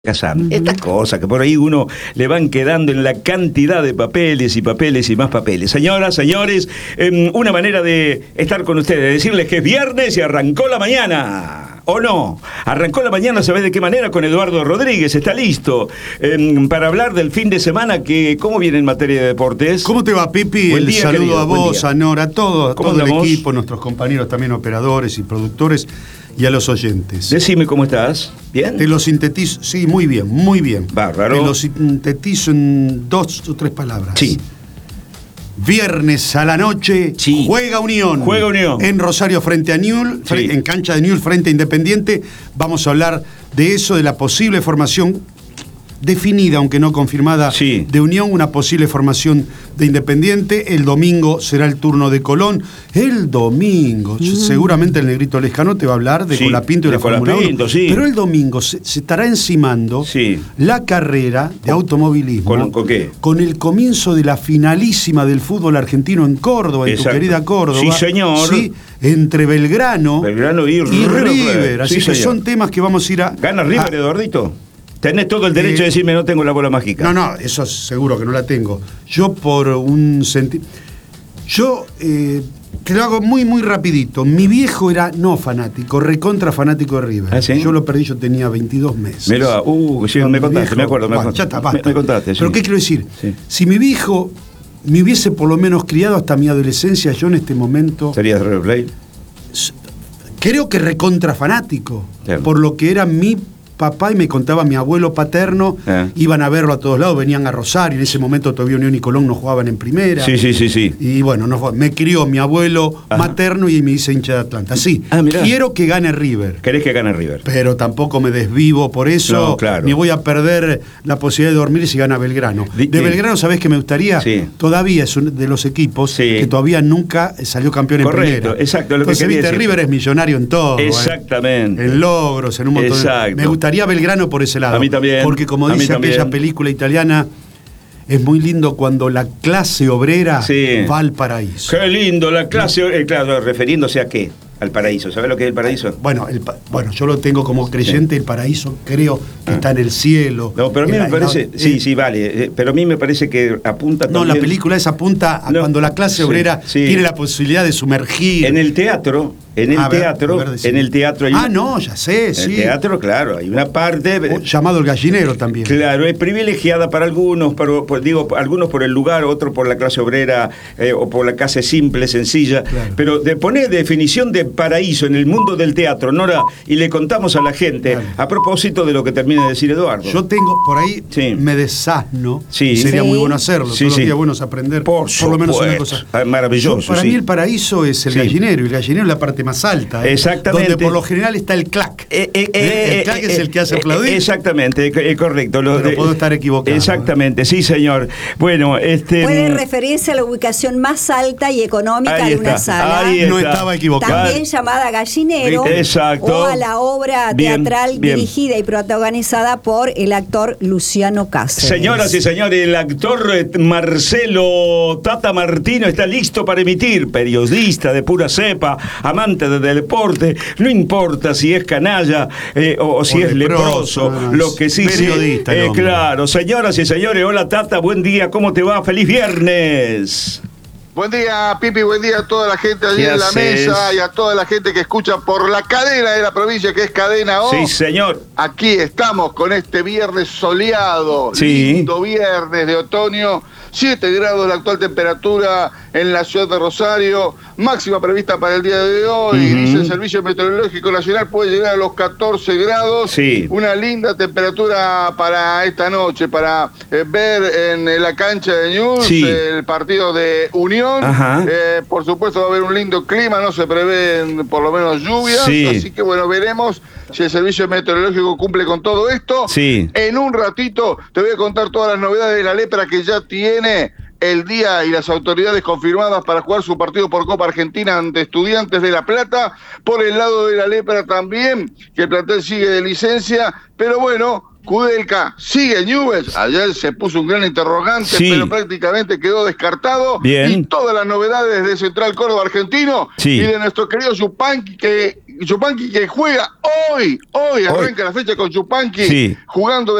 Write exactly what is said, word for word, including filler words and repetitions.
casar. Uh-huh. Estas cosas que por ahí uno le van quedando en la cantidad de papeles y papeles y más papeles. Señoras, señores, eh, una manera de estar con ustedes, decirles que es viernes y arrancó la mañana. ¿O no? Arrancó la mañana, ¿sabés de qué manera? Con Eduardo Rodríguez, está listo eh, para hablar del fin de semana. Que, ¿cómo viene en materia de deportes? ¿Cómo te va, Pipi? Buen El día, saludo querido, a vos, a Nora, a todo, a todo el equipo, nuestros compañeros también operadores y productores y a los oyentes. Decime cómo estás. ¿Bien? Te lo sintetizo, sí, muy bien, muy bien. Bárbaro. Te lo sintetizo en dos o tres palabras. Sí. Viernes a la noche, sí. juega Unión. Juega Unión. En Rosario frente a Newell's, sí. en cancha de Newell's frente a Independiente. Vamos a hablar de eso, de la posible formación definida, aunque no confirmada, sí. de Unión, una posible formación de Independiente. El domingo será el turno de Colón. El domingo, mm. seguramente el Negrito Lescano te va a hablar de sí, Colapinto y de la Fórmula uno. Sí. Pero el domingo se, se estará encimando sí. la carrera de automovilismo. ¿Con, ¿Con qué? Con el comienzo de la finalísima del fútbol argentino en Córdoba, en Exacto. tu querida Córdoba. Sí, señor. Sí, entre Belgrano, Belgrano y, y River. River. Así sí, que señor. son temas que vamos a ir a... ¿Gana River, a, Tenés Tenés todo el derecho eh, de decirme no tengo la bola mágica. No, no, eso seguro que no la tengo. Yo por un sentido... Yo eh, te lo hago muy, muy rapidito. Mi viejo era no fanático, recontra fanático de River. ¿Ah, sí? Yo lo perdí, yo tenía veintidós meses. Mirá, uh, sí, me contaste, viejo, me acuerdo. Me, bueno, ya está, basta. Me, me contaste, sí. Pero ¿qué quiero decir? Sí. Si mi viejo me hubiese por lo menos criado hasta mi adolescencia, yo en este momento... ¿Serías River Plate? Creo que recontra fanático. Sí. Por lo que era mi... papá, y me contaba mi abuelo paterno, eh. iban a verlo a todos lados, venían a Rosario, en ese momento todavía Unión y Colón no jugaban en primera. Sí, sí, sí, sí. Y bueno, no, me crió mi abuelo Ajá. materno y me hice hincha de Atlanta. Sí, ah, quiero que gane River. ¿Querés que gane River? Pero tampoco me desvivo por eso, no, claro. ni voy a perder la posibilidad de dormir si gana Belgrano. De, de Belgrano, ¿sabés qué me gustaría? Sí. Todavía es uno de los equipos sí. que todavía nunca salió campeón Correcto, en primera. Exacto, lo Entonces, que viste, River es millonario en todo. Exactamente. ¿eh? En logros, en un montón Exacto. de... Me gustaría Belgrano por ese lado. A mí también. Porque como dice aquella película italiana, es muy lindo cuando la clase obrera sí. va al paraíso. Qué lindo, la clase obrera. Claro, refiriéndose a qué? Al paraíso. ¿Sabes lo que es el paraíso? Bueno, el, bueno, yo lo tengo como creyente, sí. el paraíso creo que ah. está en el cielo. No, pero a mí el, me parece, el, sí, sí, vale, pero a mí me parece que apunta también... No, la película esa apunta a no, cuando la clase sí, obrera sí. tiene la posibilidad de sumergir... En el teatro, en el a teatro, ver, a ver, en el teatro... Hay ah, una, no, ya sé, en sí. En el teatro, claro, hay una parte... O, llamado El Gallinero también. Claro, es privilegiada para algunos, pero, por, digo, algunos por el lugar, otros por la clase obrera eh, o por la clase simple, sencilla, claro. Pero de poner definición de paraíso en el mundo del teatro, Nora, y le contamos a la gente, claro. a propósito de lo que termina de decir Eduardo. Yo tengo, por ahí, sí. me desasno, sí. sería sí. muy bueno hacerlo, sí, todos sí. los días buenos aprender, por, por lo menos una cosa. Maravilloso, Yo, Para sí. mí el paraíso es el sí. gallinero, y el gallinero es la parte más alta. ¿eh? Exactamente. Donde por lo general está el clac. Eh, eh, eh, el clac eh, es el que hace aplaudir. Exactamente, eh, correcto. Lo, Pero de, puedo estar equivocado. Exactamente, ¿eh? Sí, señor. Bueno, este... Puede referirse a la ubicación más alta y económica de una sala. Ahí no estaba equivocado. También llamada gallinero. Exacto. O a la obra bien, teatral bien. dirigida y protagonizada por el actor Luciano Cáceres. Señoras y señores, el actor Marcelo Tata Martino está listo para emitir. Periodista de pura cepa, amante del deporte, no importa si es canalla eh, o, o si o es leproso, leproso no, lo que sí periodista, eh, claro. Señoras y señores, hola Tata, buen día, ¿cómo te va? ¡Feliz viernes! Buen día, Pipi, buen día a toda la gente allí en la haces? mesa y a toda la gente que escucha por la cadena de la provincia que es Cadena O. Sí, señor. Aquí estamos con este viernes soleado, sí. lindo viernes de otoño, siete grados la actual temperatura en la ciudad de Rosario, máxima prevista para el día de hoy, uh-huh. dice el Servicio Meteorológico Nacional, puede llegar a los catorce grados, sí. una linda temperatura para esta noche, para eh, ver en la cancha de Newell's sí. el partido de Unión. Eh, por supuesto va a haber un lindo clima, no se prevén por lo menos lluvias, sí. así que bueno, veremos si el servicio meteorológico cumple con todo esto. Sí. En un ratito te voy a contar todas las novedades de la lepra que ya tiene el día y las autoridades confirmadas para jugar su partido por Copa Argentina ante Estudiantes de La Plata. Por el lado de la lepra también, que el plantel sigue de licencia, pero bueno... Kudelka sigue Newell's, ayer se puso un gran interrogante, sí. pero prácticamente quedó descartado. Bien. Y todas las novedades de Central Córdoba Argentino sí. y de nuestro querido Yupanqui, que Chupanqui que juega hoy, hoy arranca Hoy. la fecha con Chupanqui Sí. jugando